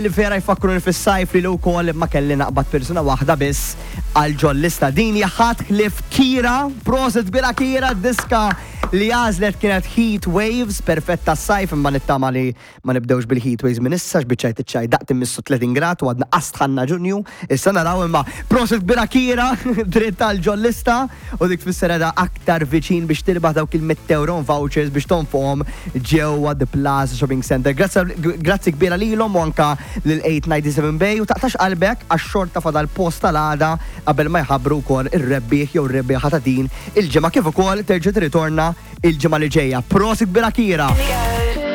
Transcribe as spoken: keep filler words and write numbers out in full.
Li vera jfakru fis-sajf li l-wkoll ma kelli naqbad persuna waħda biss għal ġollista din jaħat ħlif Kira, proset bila Kira, diska li għażlet kienet Heat Waves, perfetta s-sajf imma nittama li ma nibdewx bil-Heat Waves minn issa x'biċċajt iċ-ċaj daqt immissu tletin grad u għadna qastħanna Ġunju, issa naraw imma proset bila Kira dritt għal ġollista u dik tfisser aktar viċin biex tirbaħ dawk il-mit euro vouchers biex tonfhom ġewwa The Plaza Shopping Center. Grazzi kbira lilhom u anka lil-eight ninety-seven Bay u taqtax qalbek għax-xorta fadal post tal-għada qabel ma jħabbru wkoll ir-rebbieħ jew ir-rebbieħa ta' din il-ġimgħa kif ukoll terġa' tirritorna il-ġimgħa li ġejja. Prosit bila Kira!